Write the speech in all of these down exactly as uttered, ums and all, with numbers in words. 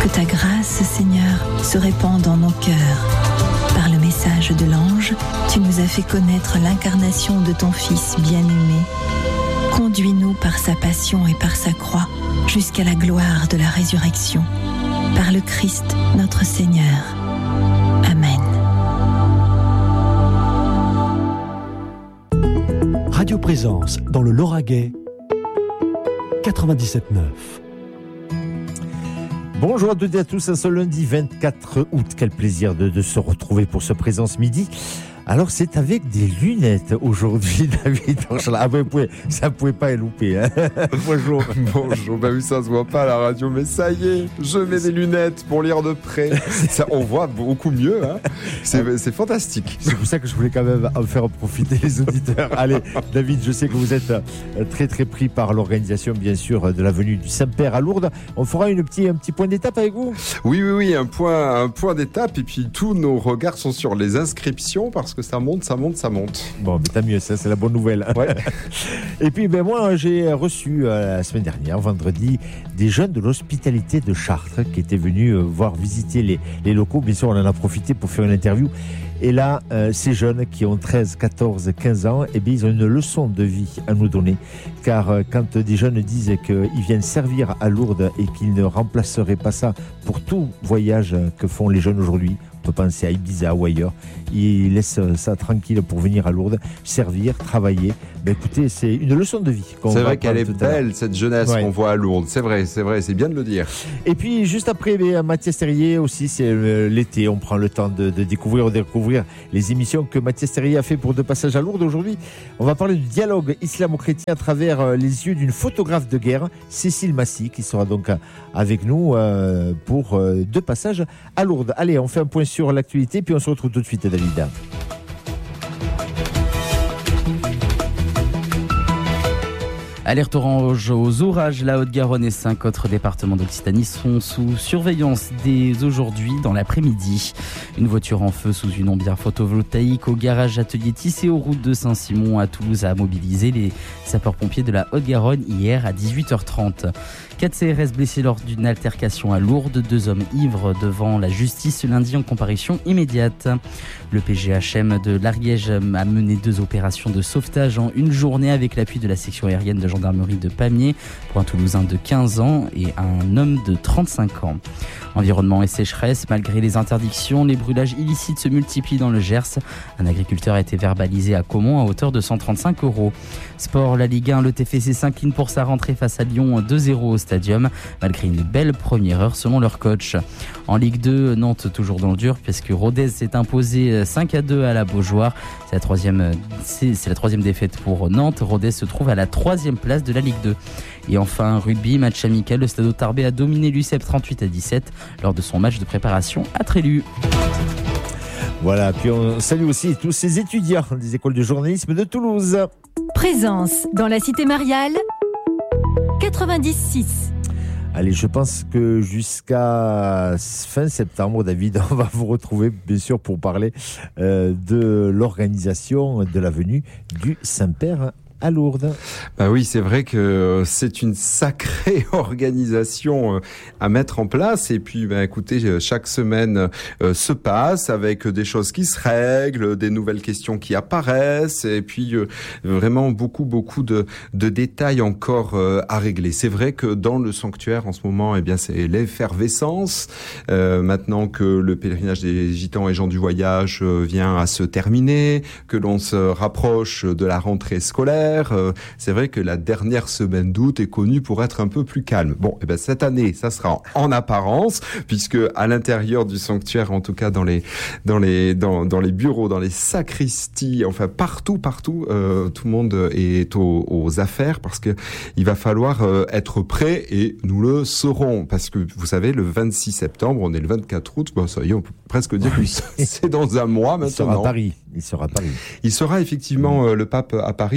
Que ta grâce, Seigneur, se répande dans nos cœurs. Par le message de l'ange, tu nous as fait connaître l'incarnation de ton Fils bien-aimé. Conduis-nous par sa passion et par sa croix jusqu'à la gloire de la résurrection. Par le Christ, notre Seigneur. Amen. Radio Présence dans le Lauragais, quatre-vingt-dix-sept neuf. Bonjour à toutes et à tous, à ce lundi vingt-quatre août. Quel plaisir de, de se retrouver pour ce Présence Midi. Alors, c'est avec des lunettes aujourd'hui, David. Ah ben, ça ne pouvait pas louper. Hein. Bonjour. Bonjour. Bah oui, ça se voit pas à la radio, mais ça y est, je mets des lunettes pour lire de près. Ça, on voit beaucoup mieux. Hein. C'est, c'est fantastique. C'est pour ça que je voulais quand même en faire profiter les auditeurs. Allez, David, je sais que vous êtes très très pris par l'organisation, bien sûr, de la venue du Saint-Père à Lourdes. On fera une petit, un petit point d'étape avec vous. Oui, oui, oui, un point, un point d'étape. Et puis tous nos regards sont sur les inscriptions parce que ça monte, ça monte, ça monte. Bon, mais tant mieux, ça c'est la bonne nouvelle. Ouais. Et puis, ben moi, j'ai reçu euh, la semaine dernière, vendredi, des jeunes de l'hospitalité de Chartres qui étaient venus euh, voir visiter les, les locaux. Bien sûr, on en a profité pour faire une interview. Et là, euh, ces jeunes qui ont treize, quatorze, quinze ans, eh bien, ils ont une leçon de vie à nous donner. Car euh, quand des jeunes disent qu'ils viennent servir à Lourdes et qu'ils ne remplaceraient pas ça pour tout voyage que font les jeunes aujourd'hui, on peut penser à Ibiza ou ailleurs, ils laissent ça tranquille pour venir à Lourdes, servir, travailler. Ben écoutez, c'est une leçon de vie. C'est vrai qu'elle est belle, cette jeunesse ouais. qu'on voit à Lourdes. C'est vrai, c'est vrai, c'est bien de le dire. Et puis, juste après, ben, Mathias Terrier aussi, c'est euh, l'été. On prend le temps de, de découvrir, de découvrir les émissions que Mathias Terrier a fait pour Deux Passages à Lourdes. Aujourd'hui, on va parler du dialogue islamo-chrétien à travers euh, les yeux d'une photographe de guerre, Cécile Massy, qui sera donc euh, avec nous euh, pour euh, Deux Passages à Lourdes. Allez, on fait un point sur l'actualité, puis on se retrouve tout de suite, David. Alerte orange aux orages, la Haute-Garonne et cinq autres départements d'Occitanie sont sous surveillance dès aujourd'hui dans l'après-midi. Une voiture en feu sous une ombière photovoltaïque au garage atelier Tissé aux routes de Saint-Simon à Toulouse a mobilisé les sapeurs-pompiers de la Haute-Garonne hier à dix-huit heures trente. Quatre C R S blessés lors d'une altercation à Lourdes, deux hommes ivres devant la justice ce lundi en comparution immédiate. Le P G H M de l'Ariège a mené deux opérations de sauvetage en une journée avec l'appui de la section aérienne de gendarmerie de Pamiers pour un Toulousain de quinze ans et un homme de trente-cinq ans. Environnement et sécheresse, malgré les interdictions, les brûlages illicites se multiplient dans le Gers. Un agriculteur a été verbalisé à Caumont à hauteur de cent trente-cinq euros. Sport, la Ligue un, le T F C s'incline pour sa rentrée face à Lyon deux zéro au Stadium, malgré une belle première heure selon leur coach. En Ligue deux, Nantes toujours dans le dur, puisque Rodez s'est imposé cinq à deux à la Beaujoire. C'est la troisième, c'est, c'est la troisième défaite pour Nantes. Rodez se trouve à la troisième place de la Ligue deux. Et enfin, rugby, match amical, le Stade Tarbé a dominé l'U C E P trente-huit à dix-sept lors de son match de préparation à Trélu. Voilà, puis on salue aussi tous ces étudiants des écoles de journalisme de Toulouse. Présence dans la cité mariale, quatre-vingt-dix six. Allez, je pense que jusqu'à fin septembre, David, on va vous retrouver, bien sûr, pour parler euh, de l'organisation de la venue du Saint-Père à Lourdes. Bah oui, c'est vrai que c'est une sacrée organisation à mettre en place. Et puis, bah, écoutez, chaque semaine euh, se passe avec des choses qui se règlent, des nouvelles questions qui apparaissent, et puis euh, vraiment beaucoup, beaucoup de, de détails encore euh, à régler. C'est vrai que dans le sanctuaire, en ce moment, eh bien, c'est l'effervescence. Euh, maintenant que le pèlerinage des Gitans et gens du voyage euh, vient à se terminer, que l'on se rapproche de la rentrée scolaire, c'est vrai que la dernière semaine d'août est connue pour être un peu plus calme. Bon, et ben cette année, ça sera en, en apparence, puisque à l'intérieur du sanctuaire, en tout cas dans les dans les dans dans les bureaux, dans les sacristies, enfin partout partout, euh, tout le monde est aux, aux affaires parce que il va falloir euh, être prêt et nous le serons parce que vous savez, le vingt-six septembre, on est le vingt-quatre août, bon ça y est, on peut presque dire que c'est dans un mois maintenant. Il sera à Paris. Il sera à Paris. Il sera effectivement euh, le pape à Paris pour son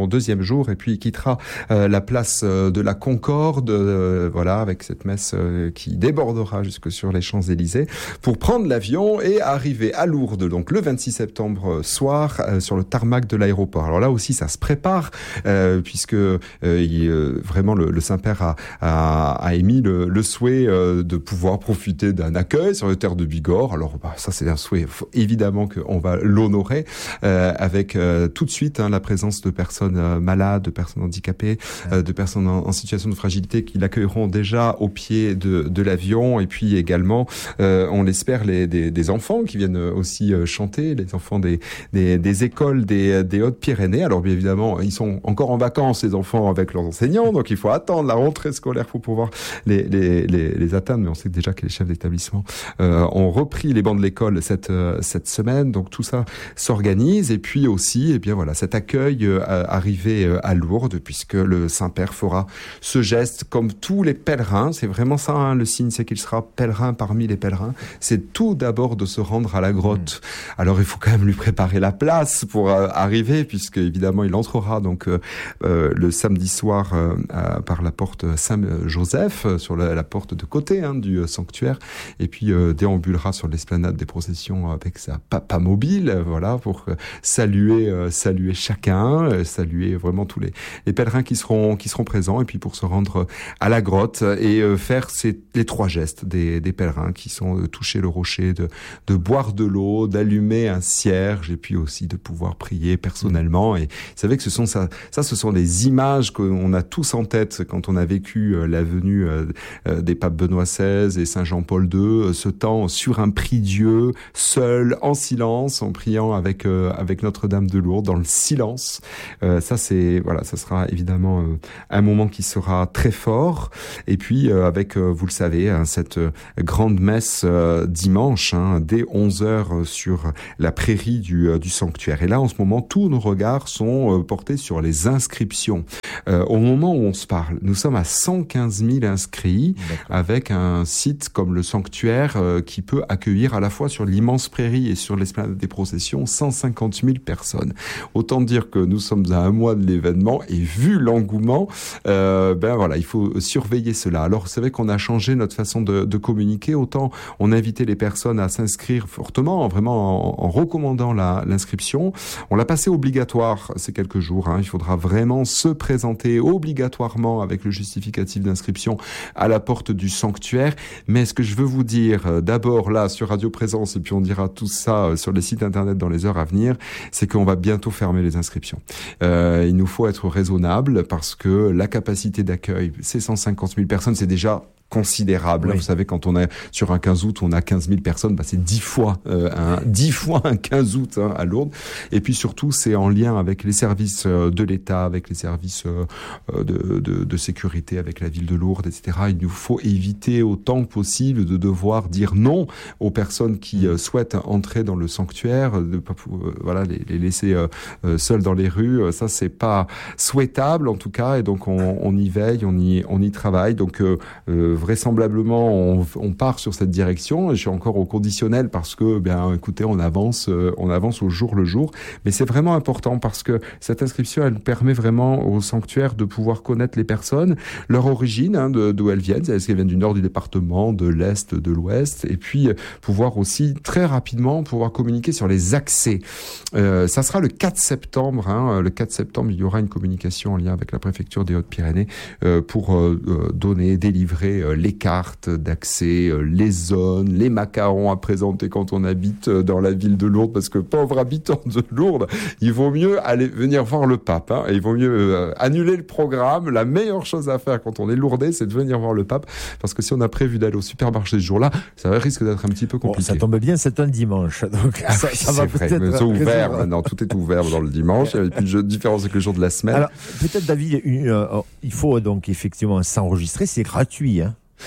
son deuxième jour, et puis il quittera euh, la place euh, de la Concorde, euh, voilà, avec cette messe euh, qui débordera jusque sur les Champs-Élysées, pour prendre l'avion et arriver à Lourdes, donc le vingt-six septembre soir, euh, sur le tarmac de l'aéroport. Alors là aussi, ça se prépare, euh, puisque euh, il, euh, vraiment le, le Saint-Père a, a, a émis le, le souhait euh, de pouvoir profiter d'un accueil sur les terres de Bigorre. Alors bah, ça, c'est un souhait, faut, évidemment qu'on va l'honorer euh, avec euh, tout de suite hein, la présence de personnes euh, malades, de personnes handicapées, euh, de personnes en, en situation de fragilité qui l'accueilleront déjà au pied de, de l'avion, et puis également, euh, on l'espère, les, des, des enfants qui viennent aussi euh, chanter, les enfants des, des, des écoles des, des Hautes-Pyrénées. Alors bien évidemment, ils sont encore en vacances, les enfants, avec leurs enseignants, donc il faut attendre la rentrée scolaire pour pouvoir les, les, les, les atteindre, mais on sait déjà que les chefs d'établissement euh, ont repris les bancs de l'école cette, euh, cette semaine, donc tout ça s'organise. Et puis aussi, eh bien voilà, cet accueil euh, arrivé euh, à Lourdes, puisque le Saint-Père fera ce geste comme tous les pèlerins. C'est vraiment ça, hein, le signe, c'est qu'il sera pèlerin parmi les pèlerins. C'est tout d'abord de se rendre à la grotte. Mmh. Alors il faut quand même lui préparer la place pour euh, arriver, puisque évidemment il entrera donc euh, euh, le samedi soir euh, à, par la porte Saint-Joseph, euh, sur la, la porte de côté hein, du euh, sanctuaire, et puis euh, déambulera sur l'esplanade des processions avec sa papa mobile, euh, voilà, pour euh, saluer euh, saluer chacun, euh, saluer vraiment tous les, les pèlerins qui seront qui seront présents, et puis pour se rendre à la grotte et euh, faire ces les trois gestes des, des pèlerins qui sont de toucher le rocher, de de boire de l'eau, d'allumer un cierge, et puis aussi de pouvoir prier personnellement. Et vous savez que ce sont ça, ça ce sont des images qu'on a tous en tête quand on a vécu euh, la venue euh, euh, des papes Benoît seize et Saint Jean-Paul deux, euh, ce temps sur un prie-dieu, seul, en silence, en priant avec euh, avec Notre-Dame de Lourdes, dans le silence. Euh, ça c'est voilà, ça sera évidemment euh, un moment qui sera très fort. Et puis euh, avec, euh, vous le savez, hein, cette euh, grande messe euh, dimanche, hein, dès onze heures euh, sur la prairie du, euh, du sanctuaire. Et là, en ce moment, tous nos regards sont euh, portés sur les inscriptions. Euh, au moment où on se parle, nous sommes à cent quinze mille inscrits. D'accord. Avec un site comme le sanctuaire euh, qui peut accueillir à la fois sur l'immense prairie et sur l'esplanade des processions cent cinquante mille personnes. Autant dire que nous sommes à un mois de l'événement, et vu l'engouement, euh, ben voilà, il faut surveiller cela. Alors c'est vrai qu'on a changé notre façon de, de communiquer. Autant on invitait les personnes à s'inscrire fortement, vraiment en, en recommandant la, l'inscription. On l'a passé obligatoire ces quelques jours. Hein. Il faudra vraiment se présenter obligatoirement avec le justificatif d'inscription à la porte du sanctuaire. Mais ce que je veux vous dire, d'abord là sur Radio Présence, et puis on dira tout ça sur les sites internet dans les heures à venir, c'est qu'on va bientôt fermer les inscriptions. Euh, il nous faut être raisonnable, parce que la capacité d'accueil, c'est cent cinquante mille personnes, c'est déjà considérable. Oui. Vous savez, quand on est sur un quinze août, on a quinze mille personnes, bah c'est dix fois, euh, un, dix fois un quinze août hein, à Lourdes. Et puis surtout, c'est en lien avec les services de l'État, avec les services euh, de, de, de sécurité, avec la ville de Lourdes, et cetera. Il nous faut éviter autant que possible de devoir dire non aux personnes qui euh, souhaitent entrer dans le sanctuaire, de pas euh, voilà les, les laisser euh, euh, seuls dans les rues. Ça, c'est pas souhaitable en tout cas. Et donc on, on y veille, on y on y travaille. Donc euh, euh, vraisemblablement, on, on part sur cette direction. Je suis encore au conditionnel parce que, bien, écoutez, on avance, euh, on avance au jour le jour. Mais c'est vraiment important parce que cette inscription, elle permet vraiment au sanctuaire de pouvoir connaître les personnes, leur origine, hein, de, d'où elles viennent. Est-ce qu'elles viennent du nord du département, de l'est, de l'ouest, et puis euh, pouvoir aussi très rapidement pouvoir communiquer sur les accès. Euh, ça sera le quatre septembre. Hein, le quatre septembre, il y aura une communication en lien avec la préfecture des Hautes-Pyrénées euh, pour euh, donner, délivrer euh, les cartes d'accès, euh, les zones, les macarons à présenter quand on habite euh, dans la ville de Lourdes, parce que pauvres habitants de Lourdes, il vaut mieux aller venir voir le pape. Hein, et il vaut mieux euh, annuler le programme. La meilleure chose à faire quand on est lourdais, c'est de venir voir le pape, parce que si on a prévu d'aller au supermarché ce jour-là, ça risque d'être un petit peu compliqué. Bon, ça tombe bien, c'est un dimanche, donc ah ça, oui, ça va vrai, peut-être... C'est ouvert maintenant, tout est ouvert dans le dimanche. Il y a une différence avec le jour de la semaine. Alors, peut-être David, une, euh, il faut donc effectivement s'enregistrer, c'est gratuit, hein.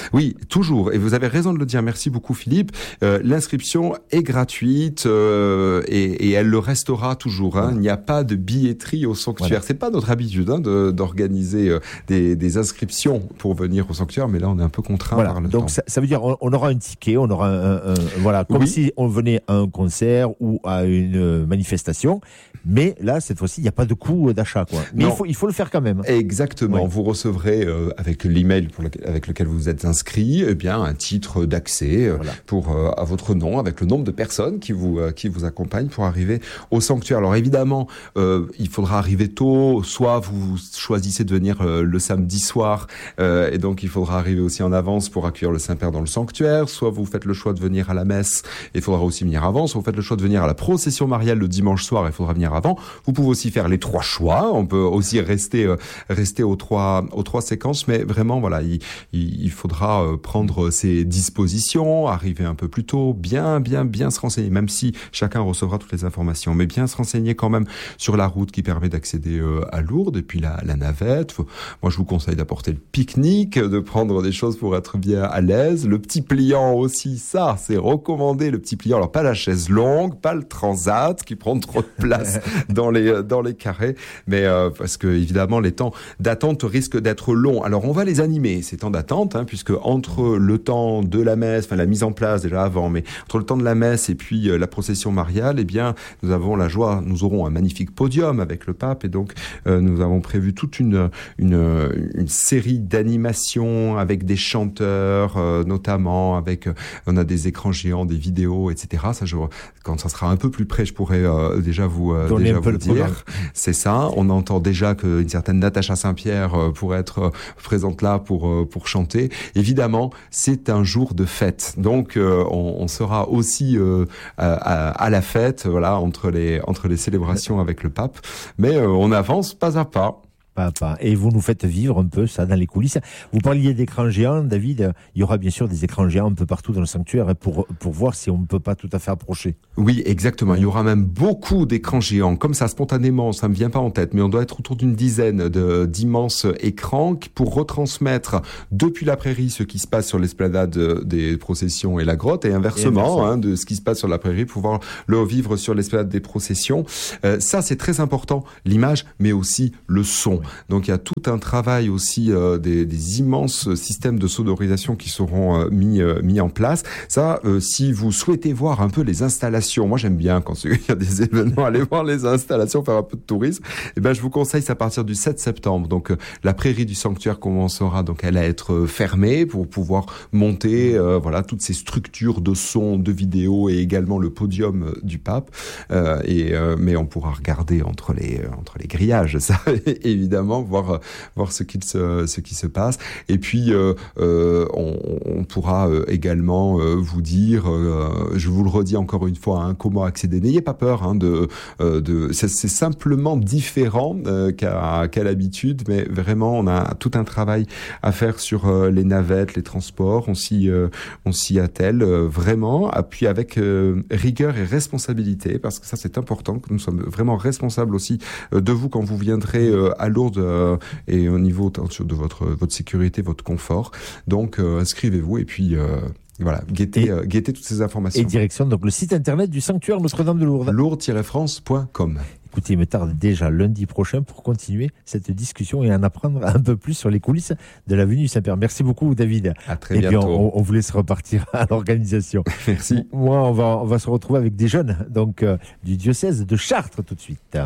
Oui, toujours. Et vous avez raison de le dire. Merci beaucoup, Philippe. Euh, l'inscription est gratuite euh, et, et elle le restera toujours. Hein. Il n'y a pas de billetterie au sanctuaire. Voilà. C'est pas notre habitude hein, de, d'organiser euh, des, des inscriptions pour venir au sanctuaire, mais là, on est un peu contraint voilà. par le Donc, temps. Ça, ça veut dire on, on aura un ticket, on aura un, un, un voilà, comme oui. si on venait à un concert ou à une manifestation. Mais là, cette fois-ci, il n'y a pas de coût d'achat, quoi. Mais il faut, il faut le faire quand même. Exactement. Oui. Vous recevrez euh, avec l'email pour lequel, avec lequel vous êtes inscrit, eh bien un titre d'accès euh, voilà. pour euh, à votre nom, avec le nombre de personnes qui vous euh, qui vous accompagnent pour arriver au sanctuaire. Alors évidemment, euh, il faudra arriver tôt. Soit vous choisissez de venir euh, le samedi soir, euh, et donc il faudra arriver aussi en avance pour accueillir le Saint-Père dans le sanctuaire. Soit vous faites le choix de venir à la messe, il faudra aussi venir avant. Soit vous faites le choix de venir à la procession mariale le dimanche soir, il faudra venir avant. Vous pouvez aussi faire les trois choix. On peut aussi rester euh, rester aux trois aux trois séquences, mais vraiment voilà, il, il, il faudra euh, prendre ses dispositions, arriver un peu plus tôt, bien bien bien se renseigner, même si chacun recevra toutes les informations, mais bien se renseigner quand même sur la route qui permet d'accéder euh, à Lourdes et puis la, la navette. Faut, moi, je vous conseille d'apporter le pique-nique, de prendre des choses pour être bien à l'aise. Le petit pliant aussi, ça, c'est recommandé. Le petit pliant, alors pas la chaise longue, pas le transat qui prend trop de place dans les dans les carrés, mais euh, parce que évidemment les temps d'attente risquent d'être longs. Alors on va les animer ces temps d'attente, hein, puisque entre le temps de la messe, enfin la mise en place déjà avant, mais entre le temps de la messe et puis euh, la procession mariale, eh bien nous avons la joie, nous aurons un magnifique podium avec le pape et donc euh, nous avons prévu toute une une, une série d'animations avec des chanteurs, euh, notamment avec euh, on a des écrans géants, des vidéos, et cetera. Ça, je, quand ça sera un peu plus près, je pourrais euh, déjà vous euh, déjà vous le dire. C'est ça. On entend déjà qu'une certaine Natacha Saint-Pierre euh, pourrait être euh, présente là pour euh, pour chanter. Évidemment, c'est un jour de fête, donc euh, on, on sera aussi euh, à, à la fête, voilà, entre les entre les célébrations avec le pape. Mais euh, on avance pas à pas. Pas, pas. Et vous nous faites vivre un peu ça dans les coulisses. Vous parliez d'écrans géants, David. Il y aura bien sûr des écrans géants un peu partout dans le sanctuaire pour, pour voir si on ne peut pas tout à fait approcher. Oui, exactement. Il y aura même beaucoup d'écrans géants. Comme ça, spontanément, ça me vient pas en tête, mais on doit être autour d'une dizaine de, d'immenses écrans pour retransmettre depuis la prairie ce qui se passe sur l'esplanade des processions et la grotte, et inversement, et hein, de ce qui se passe sur la prairie, pouvoir le vivre sur l'esplanade des processions. Euh, ça, c'est très important, l'image, mais aussi le son. Donc il y a tout un travail aussi euh, des, des immenses systèmes de sonorisation qui seront euh, mis euh, mis en place. Ça, euh, si vous souhaitez voir un peu les installations, moi j'aime bien quand il y a des événements, aller voir les installations, faire un peu de tourisme. Et ben je vous conseille, c'est à partir du sept septembre. Donc euh, la prairie du sanctuaire commencera donc elle à être fermée pour pouvoir monter euh, voilà toutes ces structures de son, de vidéo et également le podium du pape. Euh, et euh, mais on pourra regarder entre les euh, entre les grillages, ça évidemment. voir voir ce qui se ce qui se passe et puis euh, euh, on, on pourra euh, également euh, vous dire euh, je vous le redis encore une fois hein, comment accéder. N'ayez pas peur hein, de euh, de c'est, c'est simplement différent euh, qu'à qu'à l'habitude, mais vraiment on a tout un travail à faire sur euh, les navettes, les transports, on s'y euh, on s'y attelle euh, vraiment, puis avec euh, rigueur et responsabilité, parce que ça c'est important, que nous sommes vraiment responsables aussi euh, de vous quand vous viendrez euh, à Lourdes Euh, et au niveau de votre votre sécurité, votre confort. Donc euh, inscrivez-vous et puis euh, voilà, guettez, euh, guettez toutes ces informations. Et direction donc le site internet du sanctuaire Notre-Dame de Lourdes. lourdes tiret france point com. Écoutez, il me tarde déjà lundi prochain pour continuer cette discussion et en apprendre un peu plus sur les coulisses de la venue du Saint-Père. Merci beaucoup, David. À très et bientôt. Et puis on, on vous laisse repartir à l'organisation. Merci. Moi, on va on va se retrouver avec des jeunes donc euh, du diocèse de Chartres tout de suite.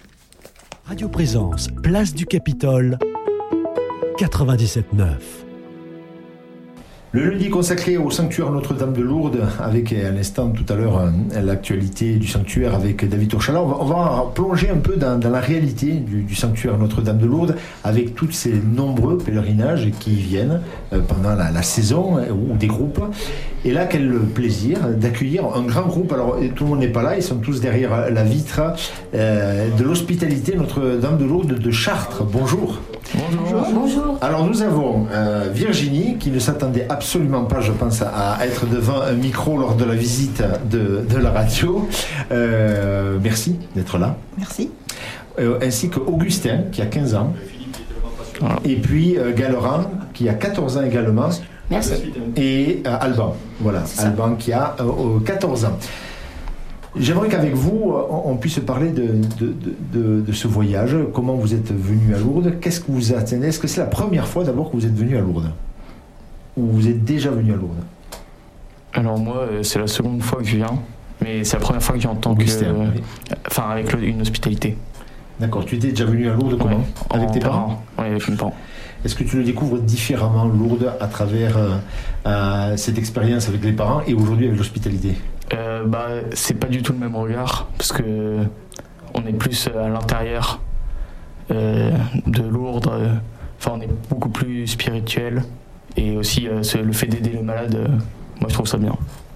Radio Présence, place du Capitole, quatre-vingt-dix-sept neuf. Le lundi consacré au sanctuaire Notre-Dame de Lourdes, avec à l'instant tout à l'heure l'actualité du sanctuaire avec David Tourchala. On va, on va plonger un peu dans, dans la réalité du, du sanctuaire Notre-Dame de Lourdes, avec tous ces nombreux pèlerinages qui y viennent pendant la, la saison, ou des groupes. Et là, quel plaisir d'accueillir un grand groupe. Alors, tout le monde n'est pas là, ils sont tous derrière la vitre euh, de l'hospitalité Notre-Dame de Lourdes de Chartres. Bonjour. Bonjour. Bonjour. Alors, nous avons euh, Virginie, qui ne s'attendait absolument pas, je pense, à, à être devant un micro lors de la visite de, de la radio. Euh, merci d'être là. Merci. Euh, ainsi que Augustin, qui a quinze ans. Voilà. Et puis euh, Galleran, qui a quatorze ans également. Merci. Et euh, Alban, voilà, Alban qui a euh, quatorze ans. J'aimerais qu'avec vous, on, on puisse parler de, de, de, de ce voyage. Comment vous êtes venu à Lourdes? Qu'est-ce que vous attendez? Est-ce que c'est la première fois d'abord que vous êtes venu à Lourdes? Ou vous êtes déjà venu à Lourdes? Alors moi, euh, c'est la seconde fois que je viens, mais c'est la première fois que je viens en tant Augustin, que... euh, oui. Enfin, avec le- une hospitalité. D'accord, tu étais déjà venu à Lourdes comment? Ouais, Avec en tes parents? Oui, avec mes parents. Est-ce que tu le découvres différemment, Lourdes, à travers euh, euh, cette expérience avec les parents et aujourd'hui avec l'hospitalité? Euh, bah, c'est pas du tout le même regard, parce que on est plus à l'intérieur euh, de Lourdes. euh, Enfin, on est beaucoup plus spirituel. Et aussi, euh, ce- le fait d'aider les malades, euh, moi, je trouve ça bien.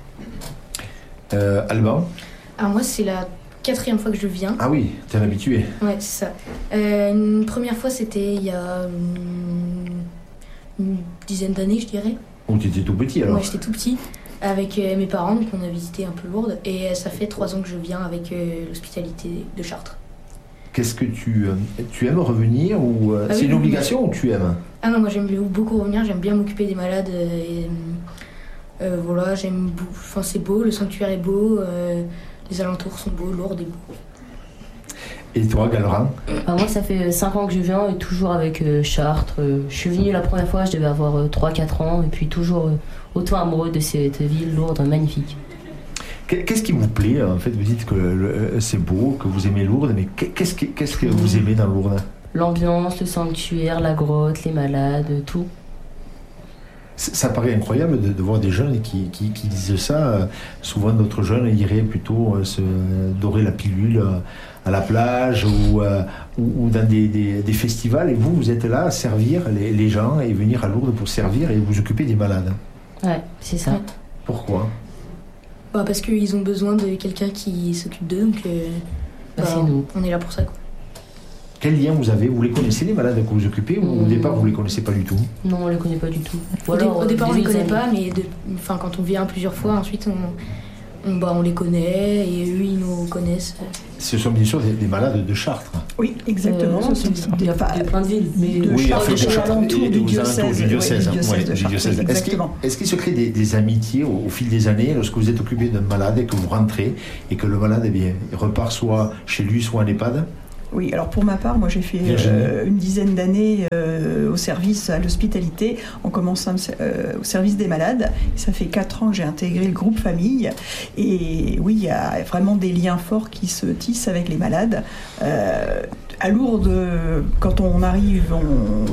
Euh, Alban? Alors moi, c'est la quatrième fois que je viens. Ah oui, t'es un habitué. Ouais, c'est ça. Euh, une première fois, c'était il y a une, une dizaine d'années, je dirais. Oh, tu étais tout petit alors? Moi, j'étais tout petit, avec euh, mes parents, donc on a visité un peu Lourdes. Et euh, ça fait trois ans que je viens avec euh, l'hospitalité de Chartres. Qu'est-ce que tu, euh, tu aimes revenir ou euh, Ah c'est oui, une oui, obligation ou tu aimes? Ah non, moi j'aime beaucoup revenir, j'aime bien m'occuper des malades. euh, et, euh, voilà, j'aime beaucoup. Enfin, c'est beau, le sanctuaire est beau, euh, les alentours sont beaux, Lourdes est beau. Et toi, Galleran? Bah, moi, ça fait cinq ans que je viens et toujours avec euh, Chartres. Euh, je suis venue la première fois, je devais avoir euh, trois quatre ans et puis toujours euh, autant amoureux de cette ville Lourdes, magnifique. Qu'est-ce qui vous plaît? En fait, vous dites que le- c'est beau, que vous aimez Lourdes, mais qu'est-ce que, qu'est-ce que vous aimez dans Lourdes? L'ambiance, le sanctuaire, la grotte, les malades, tout. Ça paraît incroyable de, de voir des jeunes qui, qui, qui disent ça. Souvent, d'autres jeunes iraient plutôt euh, se dorer la pilule euh, à la plage ou, euh, ou, ou dans des, des, des festivals. Et vous, vous êtes là à servir les, les gens et venir à Lourdes pour servir et vous occuper des malades. Ouais, c'est ça. Ouais. Pourquoi? Bah, parce qu'ils ont besoin de quelqu'un qui s'occupe d'eux, donc euh, Bah, bah, c'est nous. on est là pour ça, quoi. Quel lien vous avez? Vous les connaissez, les malades que vous occupez, ou au Mmh. départ, vous les connaissez pas du tout? Non, on les connaît pas du tout. Ou Au, dé- alors, au euh, départ, on des les connaît amis. pas, mais de, enfin, quand on vient plusieurs fois, ensuite, on, on, bah, on les connaît et eux, ils nous connaissent. Ce sont bien sûr des, des malades de Chartres. Oui, exactement. Euh, non, ce sont c'est des, de, enfin, de plein de villes. Mais de Oui, Chartres, enfin, de de Chartres alentours et du aux diocèse. alentours du ouais, diocèse, du diocèse ouais, de du Chartres, diocèse. oui, Est-ce qu'il exactement. est-ce qu'il se crée des, des amitiés au, au fil des années lorsque vous êtes occupé d'un malade et que vous rentrez et que le malade eh bien, il repart soit chez lui, soit en EHPAD? Oui, alors pour ma part, moi j'ai fait euh, une dizaine d'années euh, au service à l'hospitalité, en commençant euh, au service des malades. Ça fait quatre ans que j'ai intégré le groupe famille. Et oui, il y a vraiment des liens forts qui se tissent avec les malades. Euh, à Lourdes, quand on arrive, on...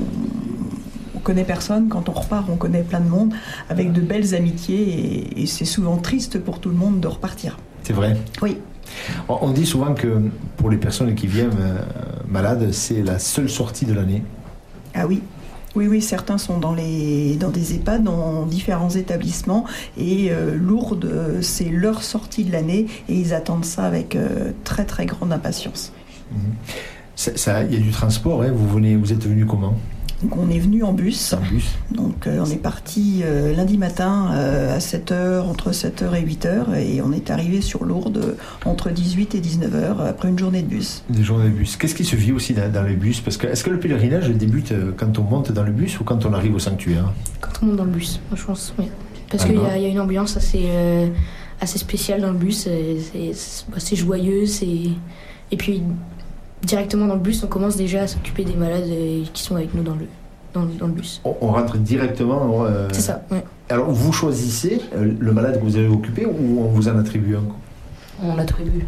on connaît personne, quand on repart, on connaît plein de monde, avec de belles amitiés, et, et c'est souvent triste pour tout le monde de repartir. C'est vrai? Oui. On dit souvent que pour les personnes qui viennent euh, malades, c'est la seule sortie de l'année. Ah oui. Oui, oui, certains sont dans, les, dans des EHPAD, dans différents établissements, et euh, Lourdes, c'est leur sortie de l'année, et ils attendent ça avec euh, très très grande impatience. Mmh. Ça, ça, il y a du transport, hein. vous, venez, vous êtes venu comment? Donc on est venu en bus. En bus. Donc euh, on est parti euh, lundi matin euh, à sept heures, entre sept heures et huit heures, et on est arrivé sur Lourdes euh, entre dix-huit et dix-neuf heures après une journée de bus. Des journées de bus. Qu'est-ce qui se vit aussi dans, dans les bus? Parce que est-ce que le pèlerinage débute quand on monte dans le bus ou quand on arrive au sanctuaire? Quand on monte dans le bus, je pense, oui. Parce Ah qu'il y, bon a- il y a une ambiance assez, euh, assez spéciale dans le bus. C'est, c'est, bah, c'est joyeux, c'est... Et puis, directement dans le bus, on commence déjà à s'occuper des malades euh, qui sont avec nous dans le, dans, le- dans le bus. On, on rentre directement. Euh... C'est ça, ouais. Alors vous choisissez euh, le malade que vous allez occuper ou on vous en attribue un? On l'attribue.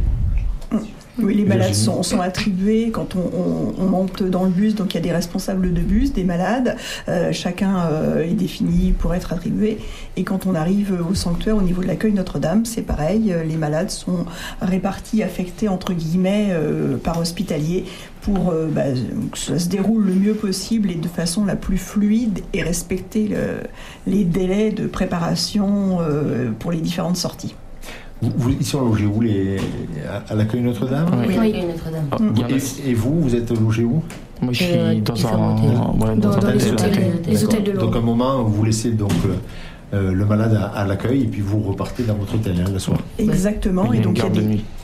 Oui, les malades Virginie. sont, sont attribués quand on, on- on monte dans le bus, donc il y a des responsables de bus, des malades, euh, chacun euh, est défini pour être attribué. Et quand on arrive au sanctuaire, au niveau de l'accueil Notre-Dame, c'est pareil, euh, les malades sont répartis, affectés entre guillemets euh, par hospitalier pour euh, bah, que ça se déroule le mieux possible et de façon la plus fluide et respecter le- les délais de préparation euh, pour les différentes sorties. Vous, vous, ils sont logés où les, à, à l'accueil Notre-Dame? Oui. Oui, oui, Notre-Dame. Ah, Mm. il y en a- Et, et vous, vous êtes logés où? Moi, je suis Euh, dans différents un... hôtels. ouais, Dans, un dans les hôtel. hôtels, les D'accord. hôtels de Donc Lourdes. à un moment, vous laissez donc euh, le malade à, à l'accueil et puis vous repartez dans votre hôtel hein, le soir. Exactement, Il y a et une donc il y a garde de des, nuit.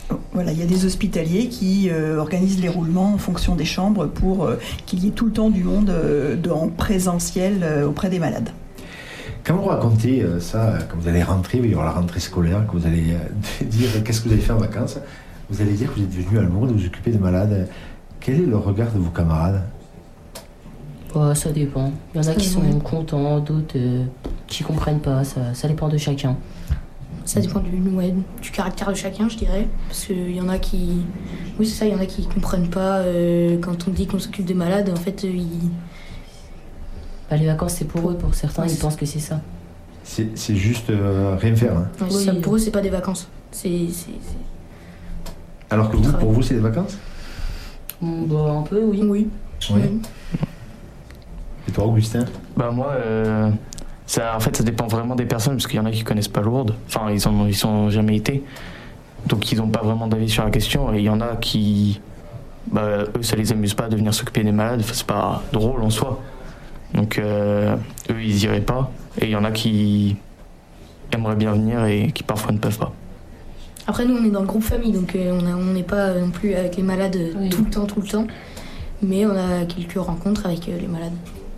Voilà, il y a des hospitaliers qui euh, organisent les roulements en fonction des chambres pour euh, qu'il y ait tout le temps du monde euh, de, en présentiel euh, auprès des malades. Quand vous racontez euh, ça, quand vous allez rentrer, il va y avoir la rentrée scolaire, que vous allez euh, dire qu'est-ce que vous avez fait en vacances, vous allez dire que vous êtes venu à Lourdes, vous occupez des malades. Quel est le regard de vos camarades ? Oh, ça dépend. Il y en a qui sont contents, d'autres euh, qui comprennent pas, ça, ça dépend de chacun. Ça dépend du, ouais, du caractère de chacun, je dirais. Parce qu'il y en a qui. Oui, c'est ça, il y en a qui comprennent pas. Euh, quand on dit qu'on s'occupe des malades, en fait, euh, ils. Bah, les vacances, c'est pour eux, pour certains, ouais, ils pensent que c'est ça. C'est, c'est juste euh, rien faire. Hein. Ouais, oui. ça, pour eux, c'est pas des vacances. C'est, c'est, c'est... Alors que vous, pour vous, c'est des vacances ? Bah, un peu, oui. Oui. Oui. oui. Et toi, Augustin ? Bah, moi. Euh... Ça, en fait, ça dépend vraiment des personnes, parce qu'il y en a qui connaissent pas Lourdes, enfin, ils ont, ils sont jamais été, donc ils n'ont pas vraiment d'avis sur la question, et il y en a qui, bah, eux, ça les amuse pas de venir s'occuper des malades, enfin, c'est pas drôle en soi, donc euh, eux, ils iraient pas, et il y en a qui aimeraient bien venir et qui parfois ne peuvent pas. Après, nous, on est dans le groupe famille, donc euh, on n'est pas non plus avec les malades oui. tout le temps, tout le temps, mais on a quelques rencontres avec euh, les malades.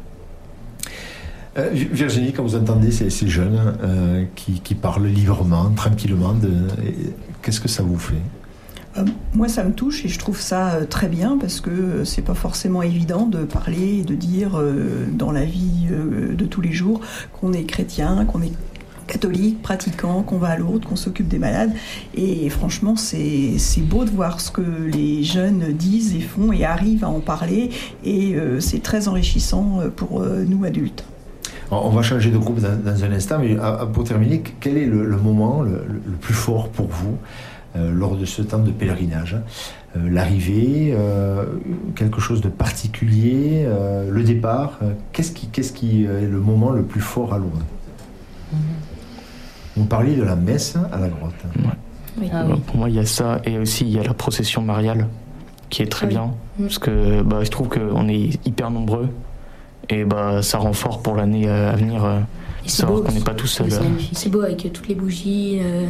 Euh, Virginie, quand vous entendez ces, ces jeunes euh, qui, qui parlent librement, tranquillement, de, qu'est-ce que ça vous fait ? euh, Moi, ça me touche et je trouve ça euh, très bien parce que euh, c'est pas forcément évident de parler et de dire euh, dans la vie euh, de tous les jours qu'on est chrétien, qu'on est catholique, pratiquant, qu'on va à Lourdes, qu'on s'occupe des malades. Et franchement, c'est, c'est beau de voir ce que les jeunes disent et font et arrivent à en parler. Et euh, c'est très enrichissant pour euh, nous adultes. On va changer de groupe dans, dans un instant, mais pour terminer, quel est le, le moment le, le plus fort pour vous euh, lors de ce temps de pèlerinage ? euh, L'arrivée, euh, quelque chose de particulier, euh, le départ, euh, qu'est-ce qui, qu'est-ce qui est le moment le plus fort à Lourdes ? mmh. Vous parliez de la messe à la grotte. Ouais. Oui. Ah, oui. Pour moi, il y a ça, et aussi il y a la procession mariale, qui est très oui. bien, mmh. parce que bah, je trouve qu'on est hyper nombreux. Et bah, ça rend fort pour l'année à venir, euh, savoir qu'on n'est pas tout seul. C'est, c'est beau avec toutes les bougies, euh,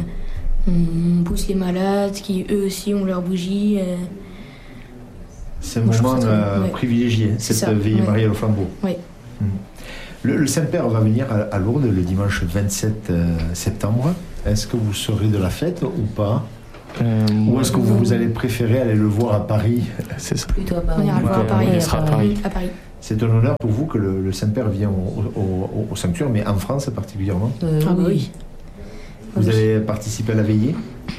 on pousse les malades qui eux aussi ont leurs bougies. Euh. C'est un Moi, moment euh, ouais. privilégié, cette ça, veillée ouais. mariale au flambeau. Oui. Mmh. Le, le Saint-Père va venir à, à Lourdes le dimanche vingt-sept septembre. Est-ce que vous serez de la fête ou pas ? Euh, ou est-ce que vous, vous allez préférer aller le voir à Paris ? C'est ça. Plutôt à Paris. On ira le voir à Paris. Il sera à Paris. à Paris. C'est un honneur pour vous que le, le Saint-Père vienne au, au, au sanctuaire, mais en France particulièrement. Euh, ah oui. Vous oui. allez participer à la veillée ?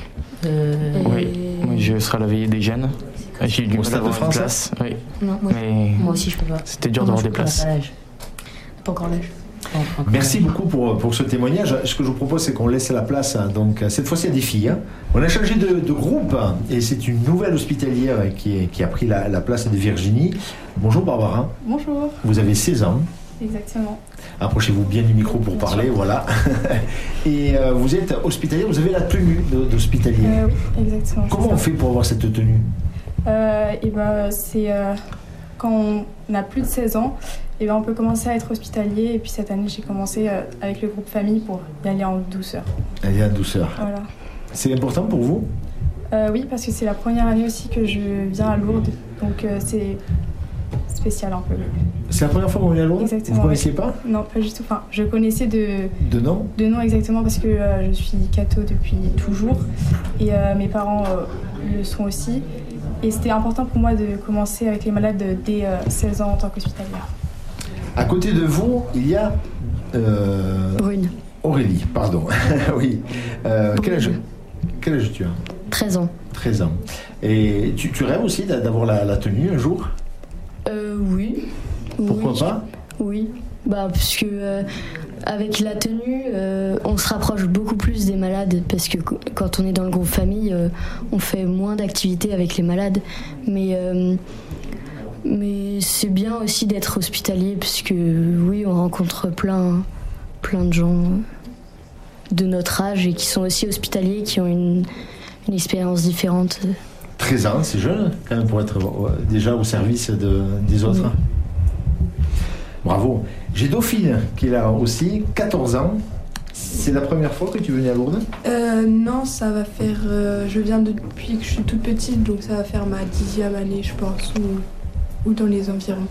euh, Oui, oui, je serai à la veillée des jeunes. J'ai eu du Stade de France place. Oui. Non, moi, mais moi aussi je peux pas. C'était dur d'avoir des places. Pas encore l'âge. Merci beaucoup pour, pour ce témoignage. Ce que je vous propose, c'est qu'on laisse la place. Donc, cette fois-ci, à des filles. Hein. On a changé de, de groupe et c'est une nouvelle hospitalière qui, est, qui a pris la, la place de Virginie. Bonjour Barbara. Bonjour. Vous avez seize ans. Exactement. Approchez-vous bien du micro pour bien parler, sûr. Voilà. Et euh, vous êtes hospitalière, vous avez la tenue d'hospitalier. Euh, oui, exactement. Comment on fait pour avoir cette tenue ? euh, et ben, c'est euh, quand on n'a plus de seize ans. Et ben on peut commencer à être hospitalier. Et puis cette année, j'ai commencé euh, avec le groupe famille pour y aller en douceur. Aller en douceur. Voilà. C'est important pour vous ? euh, Oui, parce que c'est la première année aussi que je viens à Lourdes. Donc euh, c'est spécial un peu. C'est la première fois que vous venez à Lourdes ? Exactement. Vous ne connaissiez pas ? Non, pas du tout. Enfin, je connaissais de... De nom ? De nom, exactement, parce que euh, je suis catho depuis toujours. Et euh, mes parents euh, le sont aussi. Et c'était important pour moi de commencer avec les malades dès euh, seize ans en tant qu'hospitalière. À côté de vous, il y a... Euh... Brune. Aurélie, pardon. Oui. Euh, quel âge, quel âge tu as ? treize ans. treize ans. Et tu, tu rêves aussi d'avoir la, la tenue un jour ? Euh, oui. Pourquoi oui. pas ? Oui. Bah, parce que euh, avec la tenue, euh, on se rapproche beaucoup plus des malades. Parce que quand on est dans le groupe famille, euh, on fait moins d'activités avec les malades. Mais... Euh, Mais c'est bien aussi d'être hospitalier parce que oui, on rencontre plein, plein de gens de notre âge et qui sont aussi hospitaliers, qui ont une, une expérience différente. treize ans, c'est jeune quand même pour être déjà au service de, des autres. Oui. Bravo. J'ai Dauphine qui est là aussi, quatorze ans. C'est la première fois que tu venais à Lourdes ? euh, Non, ça va faire... Euh, je viens de, depuis que je suis toute petite, donc ça va faire ma dixième année, je pense, ou, ou dans les environs.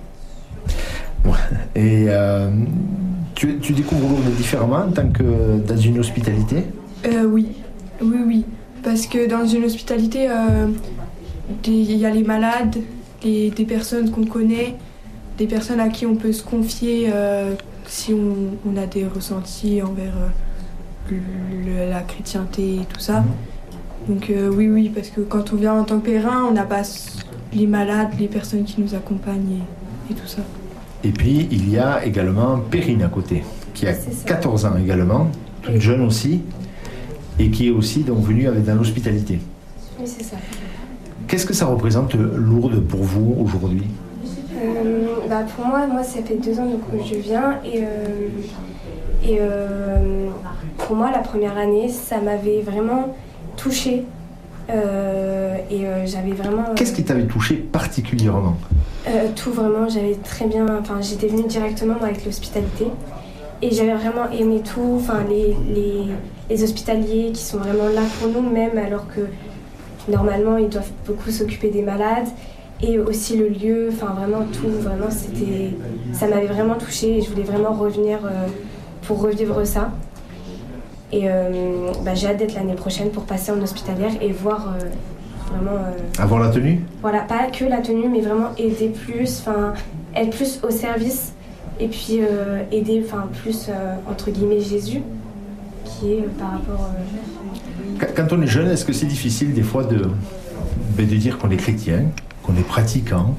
Et euh, tu, tu découvres Lourdes différemment en tant que dans une hospitalité ? euh, Oui, oui, oui. Parce que dans une hospitalité, euh, il y a les malades, les, des personnes qu'on connaît, des personnes à qui on peut se confier euh, si on, on a des ressentis envers euh, le, la chrétienté et tout ça. Donc euh, oui, oui, parce que quand on vient en tant que pèlerin, on n'a pas les malades, les personnes qui nous accompagnent et, et tout ça. Et puis, il y a également Perrine à côté, qui a quatorze ans également, toute oui. jeune aussi, et qui est aussi donc venue avec dans l'hospitalité. Oui, c'est ça. Qu'est-ce que ça représente Lourdes pour vous aujourd'hui ? euh, bah Pour moi, moi, ça fait deux ans que je viens, et, euh, et euh, pour moi, la première année, ça m'avait vraiment touchée. Euh, et euh, j'avais vraiment... Euh, Qu'est-ce qui t'avait touché particulièrement ? euh, Tout vraiment, j'avais très bien... Enfin, j'étais venue directement avec l'hospitalité et j'avais vraiment aimé tout. Enfin, les, les, les hospitaliers qui sont vraiment là pour nous, même alors que normalement, ils doivent beaucoup s'occuper des malades. Et aussi le lieu, enfin vraiment tout, vraiment c'était... Ça m'avait vraiment touchée et je voulais vraiment revenir euh, pour revivre ça. Et euh, bah, j'ai hâte d'être l'année prochaine pour passer en hospitalière et voir euh, vraiment... Euh, avoir la tenue ? Voilà, pas que la tenue, mais vraiment aider plus, enfin être plus au service et puis euh, aider enfin plus, euh, entre guillemets, Jésus, qui est euh, par rapport... Euh... Quand on est jeune, est-ce que c'est difficile des fois de, de dire qu'on est chrétien, qu'on est pratiquant,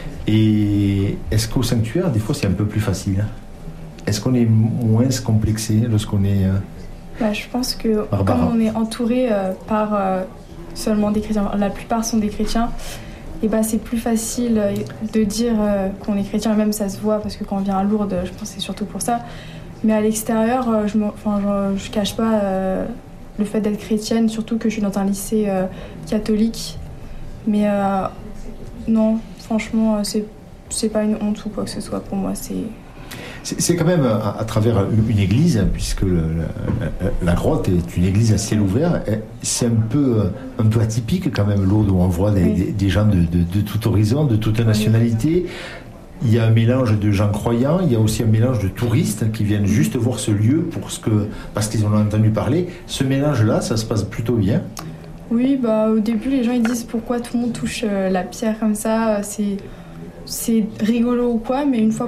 et est-ce qu'au sanctuaire, des fois, c'est un peu plus facile ? Est-ce qu'on est moins complexé lorsqu'on est... Euh... Bah, je pense que Barbara. Comme on est entouré euh, par euh, seulement des chrétiens, la plupart sont des chrétiens, et bah, c'est plus facile euh, de dire euh, qu'on est chrétien, même ça se voit parce que quand on vient à Lourdes, je pense que c'est surtout pour ça. Mais à l'extérieur, euh, je ne cache pas euh, le fait d'être chrétienne, surtout que je suis dans un lycée euh, catholique. Mais euh, non, franchement, c'est, c'est pas une honte ou quoi que ce soit pour moi. C'est... C'est quand même à, à travers une église, puisque le, la, la grotte est une église à ciel ouvert, c'est un peu, un peu atypique quand même, Lourdes, où on voit des, des, des gens de, de, de tout horizon, de toute nationalité. Il y a un mélange de gens croyants, il y a aussi un mélange de touristes qui viennent juste voir ce lieu pour ce que, parce qu'ils en ont entendu parler. Ce mélange-là, ça se passe plutôt bien. Oui, bah, au début, les gens ils disent pourquoi tout le monde touche la pierre comme ça, c'est, c'est rigolo ou quoi, mais une fois